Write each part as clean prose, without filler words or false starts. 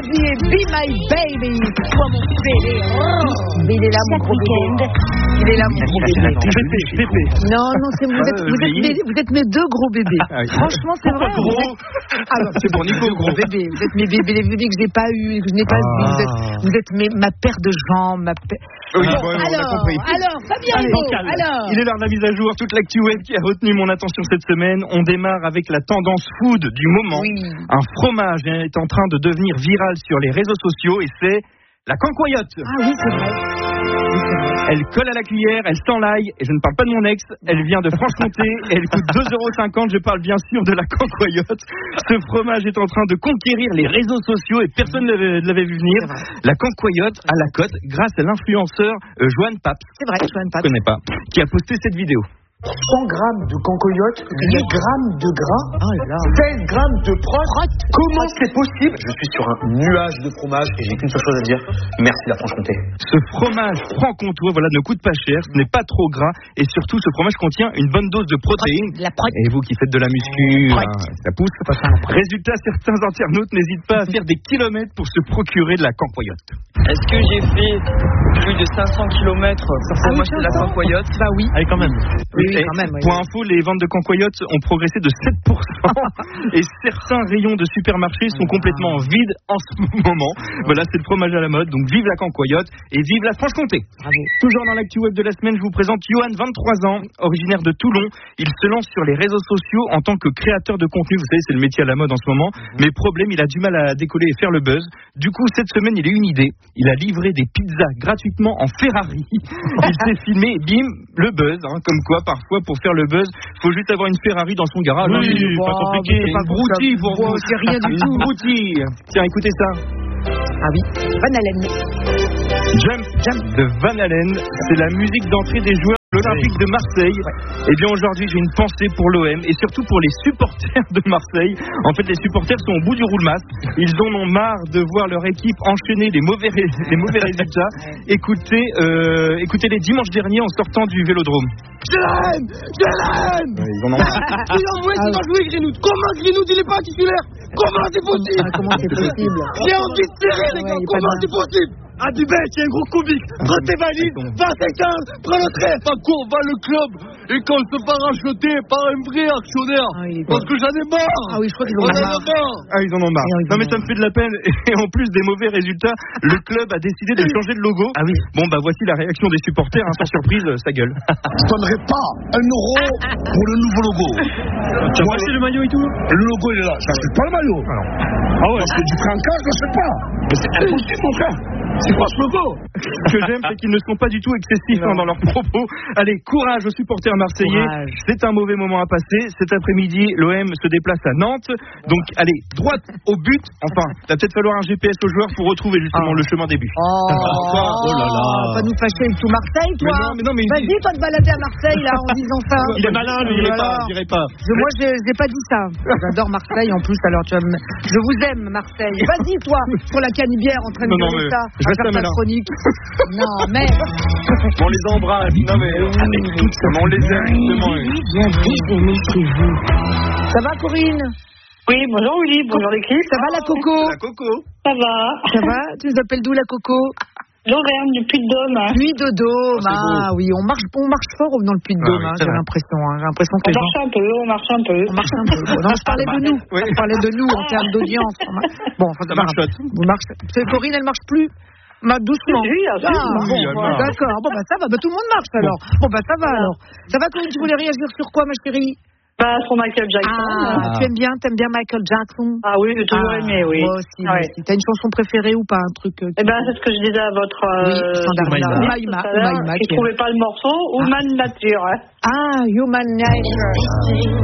Zazie et Be My Baby. Toi mon bébé. Il est là mon gros bébé. Il est là mon gros bébé. Pépé. Non, c'est vous êtes mes deux gros bébés. Franchement, c'est vrai. Alors, c'est pour Nico, gros bébés. Vous êtes mes bébés, les bébés que j'ai pas eu, que je n'ai pas eu. Vous êtes ma paire de jambes, Oui, alors, Fabien Hugo, alors. Il est l'heure de la mise à jour, toute l'actu web qui a retenu mon attention cette semaine. On démarre avec la tendance food du moment. Oui. Un fromage est en train de devenir viral sur les réseaux sociaux et c'est la cancoyote. Ah oui, c'est vrai. Elle colle à la cuillère, elle s'enlaille, et je ne parle pas de mon ex, elle vient de Franche-Comté, et elle coûte 2,50 €, je parle bien sûr de la cancoyote. Ce fromage est en train de conquérir les réseaux sociaux et personne ne l'avait vu venir. La cancoyote à la cote grâce à l'influenceur Joanne Paps. C'est vrai, Joanne Paps. Je ne connais pas, qui a posté cette vidéo. 100 grammes de cancoyote, 8 grammes de gras, 16 grammes de prote. Comment c'est possible? Je suis sur un nuage de fromage et j'ai qu'une seule chose à dire. Merci la Franche-Comté. Ce fromage franc-comtois, ne coûte pas cher, ce n'est pas trop gras et surtout ce fromage contient une bonne dose de protéines. Et vous qui faites de la muscu, ça pousse. Résultat, certains internautes n'hésitent pas à faire des kilomètres pour se procurer de la cancoyote. Est-ce que j'ai fait plus de 500 km pour m'acheter la cancoyote? Bah oui. Allez, quand même. Pour info, les ventes de cancoyotes ont progressé de 7% et certains rayons de supermarchés sont complètement vides en ce moment. Voilà, c'est le fromage à la mode, donc vive la cancoyote et vive la Franche-Comté. Toujours dans l'actu web de la semaine, je vous présente Johan, 23 ans, originaire de Toulon. Il se lance sur les réseaux sociaux en tant que créateur de contenu. Vous savez, c'est le métier à la mode en ce moment. Mais problème, il a du mal à décoller et faire le buzz. Du coup, cette semaine, il a eu une idée. Il a livré des pizzas gratuitement en Ferrari. Il s'est filmé, bim, le buzz, comme quoi parfois pour faire le buzz, faut juste avoir une Ferrari dans son garage. Oui, pas compliqué. C'est pas broutilles pour vous. C'est rien du tout. Broutilles. Tiens, écoutez ça. Ah oui, Van Halen. Jump de Van Halen, c'est la musique d'entrée des joueurs de l'Olympique de Marseille. Et bien aujourd'hui, j'ai une pensée pour l'OM et surtout pour les supporters de Marseille. En fait, les supporters sont au bout du roulemas. Ils en ont marre de voir leur équipe enchaîner les mauvais résultats. Écoutez-les dimanche dernier en sortant du Vélodrome. Je l'aime. Ils en ont marre. Il va jouer Greenwood. Comment Greenwood il est pas titulaire? Comment c'est possible? Comment c'est possible? J'ai envie de serrer les gars. Comment c'est possible? Ah du bec, il y a un gros comique. Prends tes valises, va à 15, prends le train. Pas court, va le club. Et quand je te pas racheter par un vrai actionnaire. Parce que j'en ai marre. Ah oui, je crois qu'ils en ont marre. Ah, ils en ont marre. Non mais ça me fait de la peine. Et en plus des mauvais résultats, le club a décidé de changer de logo. Ah oui. Bon bah voici la réaction des supporters. Sans surprise, ça gueule. Je donnerai pas 1 € pour le nouveau logo. Tu as acheté le maillot et tout? Le logo il est là. J'achète pas le maillot. Ah ouais. Parce que du crancage, je sais pas. Mais c'est impossible mon frère. C'est quoi ce logo? Ce que j'aime, c'est qu'ils ne sont pas du tout excessifs dans leurs propos. Allez, courage aux supporters marseillais. C'est un mauvais moment à passer. Cet après-midi, l'OM se déplace à Nantes. Donc, allez, droite au but. Enfin, il va peut-être falloir un GPS aux joueurs pour retrouver justement le chemin des buts. Oh là là. Va nous fâcher avec tout Marseille, toi. Mais non, mais vas-y, toi, te balader à Marseille, là, en disant ça. Il est malin, lui, il irait pas. Moi, j'ai pas dit ça. J'adore Marseille, en plus, alors, tu vois, je vous aime, Marseille. Vas-y, toi, sur la canibière, en train de dire ça. Je reste à chronique. Non, mais. On les embrasse. Non, mais avec tout ça, on les aime, justement. Bien déjeuner chez vous. Ça va, Corinne? Oui, bonjour Willy, bonjour l'équipe. Ça va, la Coco? La Coco. Ça va. Ça va? Tu nous appelles d'où, la Coco? L'Auvergne, du Puy-de-Dôme. Puy-de-Dôme, oui, on marche fort dans le Puy-de-Dôme, j'ai l'impression. J'ai l'impression que on marche un peu. Non, je parlais de nous. Je parlais de nous en termes d'audience. Bon, ça marche. Corinne, elle marche plus? Doucement. D'accord. Bon, ça va. Tout le monde marche alors. Bon, ça va alors. Ça va, Corinne, tu voulais réagir sur quoi, ma chérie? Sur Michael Jackson. T'aimes bien Michael Jackson? Ah oui, j'ai toujours aimé, oui. Moi aussi. T'as une chanson préférée ou pas, un truc c'est ce que je disais à votre Umaima, qui ne trouvait pas le morceau. Human Nature. Human Nature.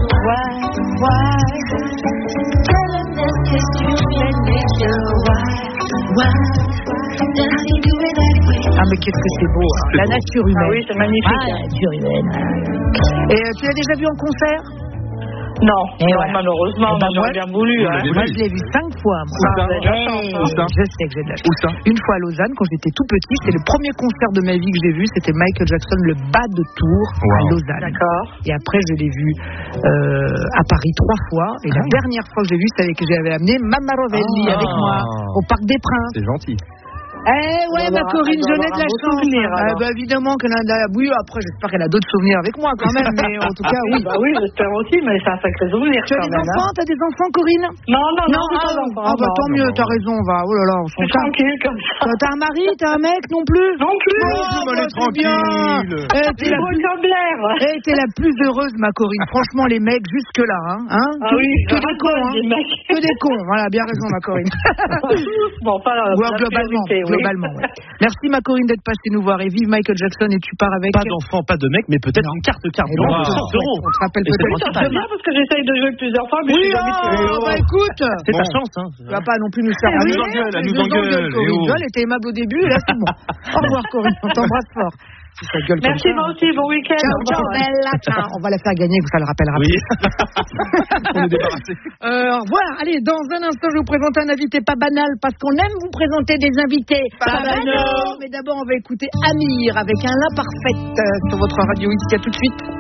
Mais qu'est-ce que c'est beau, la nature humaine. Oui, c'est magnifique. La nature humaine. Et tu l'as déjà vu en concert? Non, malheureusement, j'aurais bien voulu. Moi, je l'ai vu 5 fois. Je sais que j'ai de la chance. Une fois à Lausanne, quand j'étais tout petit, c'était le premier concert de ma vie que j'ai vu. C'était Michael Jackson, le bas de Tours, à Lausanne. D'accord. Et après, je l'ai vu à Paris 3 fois. Et la dernière fois que j'ai vu, c'était que j'avais amené Mamma Rovelli avec moi. au Parc des Princes. C'est gentil. Ma Corinne, je n'ai de la chance. Évidemment qu'elle a. Oui, après, j'espère qu'elle a d'autres souvenirs avec moi quand même, mais en tout cas, oui. Oui, j'espère aussi, mais c'est un sacré souvenir. Tu as des enfants? T'as des enfants, Corinne? Non. Tant mieux, t'as raison, va. Oh là là, on s'en tranquille comme ça. T'as un mari? T'as un mec non plus? Non plus. Elle est tranquille. T'es la plus heureuse, ma Corinne. Franchement, les mecs, jusque-là, hein? Ah oui, que des cons, hein? Que des cons. Voilà, bien raison, ma Corinne. Bon, pas globalement, ouais. Merci, ma Corinne, d'être passée nous voir. Et vive Michael Jackson. Et tu pars avec. Pas d'enfant, pas de mec, mais peut-être une carte carburant de 100 €. On te rappelle peut-être. C'est bien parce que j'essaye de jouer plusieurs fois, mais écoute. C'est ta chance, hein. Tu vas pas non plus nous faire. Elle nous engueule. Elle était aimable au début, et là, c'est bon. Au revoir, Corinne. On t'embrasse fort. Merci, moi aussi, bon week-end. Ciao, bella. Ciao. On va la faire gagner, ça le rappellera. Oui. On est débarrassé. Voilà, allez, dans un instant, je vous présente un invité pas banal, parce qu'on aime vous présenter des invités pas banals. Mais d'abord, on va écouter Amir avec un La Parfaite sur votre radio ici. À tout de suite.